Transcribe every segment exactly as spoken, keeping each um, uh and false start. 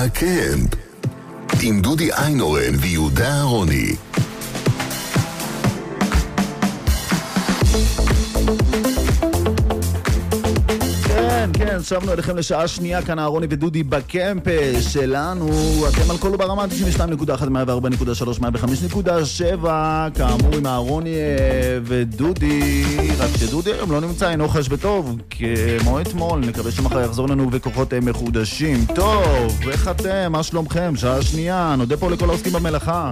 בקמפ עם דודי איינורן ויהודה אהרוני. כן, כן, שבנו אליכם לשעה שנייה, כאן אהרוני ודודי בקמפ שלנו. אתם על כל ברמה תשעים ושתיים נקודה אחת, מאה וארבע נקודה שלוש, מאה וחמש נקודה שבע, כאמור עם אהרוני ודודי. רק שדודי היום לא נמצא, אינו חש בטוב, כמו אתמול. נקווה שמחר יחזור לנו בכוחות מחודשים. טוב, איך אתם? מה שלומכם? שעה שנייה, נודה פה לכל העוסקים במלאכה.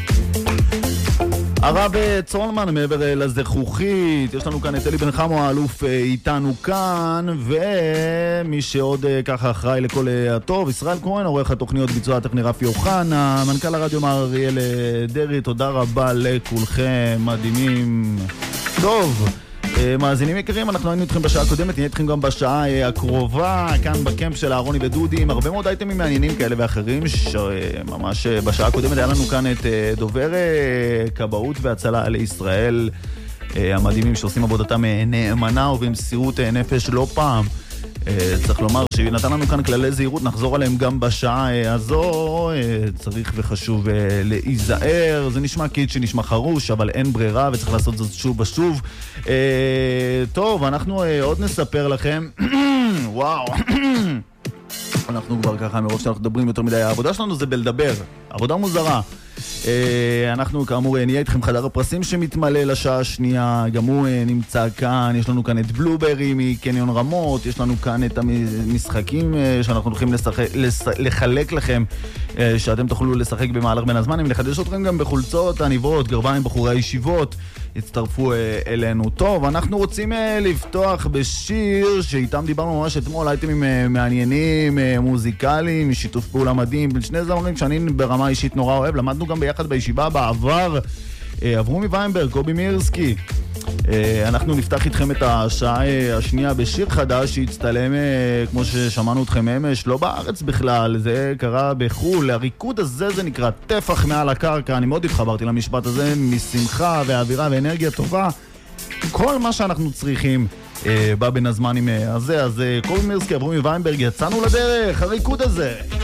הרב צולמן מעבר לזכוכית, יש לנו כאן את אלי בן חמו, האלוף איתנו כאן, ומי שעוד ככה אחראי לכל הטוב, ישראל כהן, עורך התוכניות ביצוע הטכני רפי אוחנה, מנכ"ל הרדיו מר אריאל דרי. תודה רבה לכולכם, מדהימים. טוב, מאזינים יקרים, אנחנו היינו איתכם בשעה הקודמת, נהיה איתכם גם בשעה הקרובה, כאן בקמפ של אהרוני ודודי, עם הרבה מאוד אייטמים מעניינים כאלה ואחרים, שממש בשעה הקודמת היה לנו כאן את דובר כבאות והצלה לישראל, המדהימים שעושים עבודתם נאמנה ובמסירות נפש לא פעם. צריך לומר שנתן לנו כאן כללי זהירות, נחזור עליהם גם בשעה הזו. צריך וחשוב להיזהר, זה נשמע קיד שנשמע חרוש, אבל אין ברירה וצריך לעשות זאת שוב ושוב. טוב, אנחנו עוד נספר לכם. וואו, אנחנו כבר ככה מרוב שאנחנו מדברים יותר מדי, העבודה שלנו זה בלדבר, עבודה מוזרה. אנחנו כאמור נהיה איתכם חדר הפרסים שמתמלא לשעה השנייה, גם הוא נמצא כאן. יש לנו כאן את בלוברי מקניון רמות, יש לנו כאן את המשחקים שאנחנו הולכים לשחק, לחלק לכם, שאתם תוכלו לשחק במהלך בין הזמן. אם נחדש אתכם גם בחולצות עניבות, גרביים, בחורי הישיבות הצטרפו אלינו. טוב, אנחנו רוצים לפתוח בשיר שאיתם דיברנו ממש אתמול, אייטמים מעניינים, מוזיקליים, שיתוף פעולה מדהים בין שני זמרים שאני ברמה אישית נורא אוהב, למדנו גם ביחד בישיבה בעבר, אברומי ויינברג, קובי מירסקי. אנחנו נפתח איתכם את השעה השנייה בשיר חדש שהצטלם, כמו ששמענו אתכם אמש, לא בארץ בכלל, זה קרה בחול. הריקוד הזה זה נקרא טפח מעל הקרקע. אני מאוד התחברתי למשפט הזה, משמחה ואווירה ואנרגיה טובה, כל מה שאנחנו צריכים בא בין הזמנים הזה. אז קובי מירסקי, אברומי ויינברג, יצאנו לדרך, הריקוד הזה.